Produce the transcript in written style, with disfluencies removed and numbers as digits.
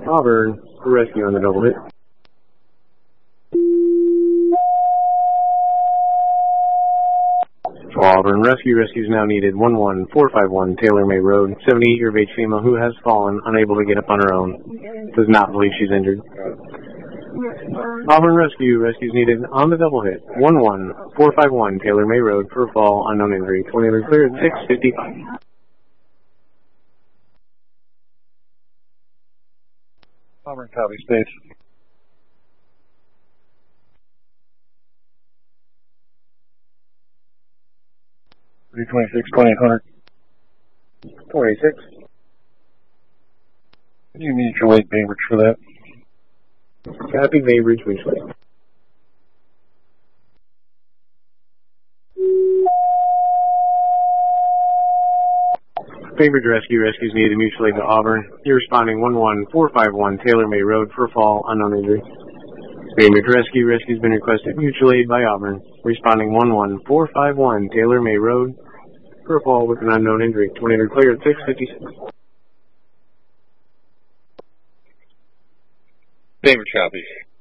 Auburn, rescue on the double hit. Auburn, rescue is now needed. 11451 Taylor May Road, 78-year of age female who has fallen, unable to get up on her own. Does not believe she's injured. Auburn rescue is needed on the double hit. 11451 Taylor May Road for a fall, unknown injury. 20 clear at 6:55. Auburn, copy, space. 326, 2800. 26. Can you mutual aid Bainbridge for that? Copy, Bainbridge, mutual aid. Bainbridge rescues needed mutual aid to Auburn. You're responding 11451 Taylor May Road for a fall, unknown injury. Bainbridge rescue's been requested mutual aid by Auburn. Responding 11451 Taylor May Road for a fall with an unknown injury. 20 clear at 6:56. Bainbridge, copy.